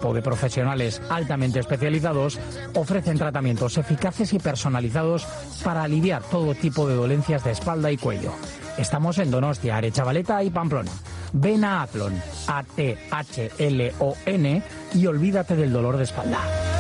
equipo de profesionales altamente especializados ofrecen tratamientos eficaces y personalizados para aliviar todo tipo de dolencias de espalda y cuello. Estamos en Donostia, Aretxabaleta y Pamplona. Ven a Athlon, ATHLON, y olvídate del dolor de espalda.